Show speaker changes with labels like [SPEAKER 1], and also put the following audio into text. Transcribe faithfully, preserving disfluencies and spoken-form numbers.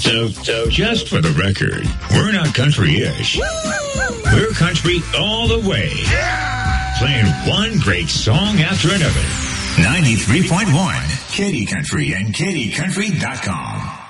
[SPEAKER 1] So, so just for the record, we're not country-ish. We're country all the way. Playing one great song after another.
[SPEAKER 2] ninety-three point one, Katy Country and Katy Country dot com.